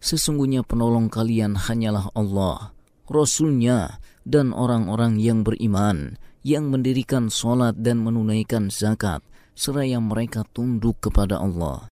Sesungguhnya penolong kalian hanyalah Allah, Rasul-Nya, dan orang-orang yang beriman, yang mendirikan sholat dan menunaikan zakat, seraya mereka tunduk kepada Allah.